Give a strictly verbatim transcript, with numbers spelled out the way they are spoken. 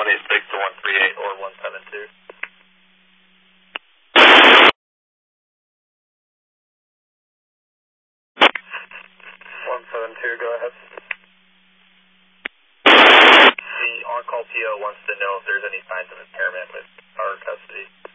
twenty-six to one three eight or one seven two. one seven two, go ahead. The on-call P O wants to know if there's any signs of impairment with our custody.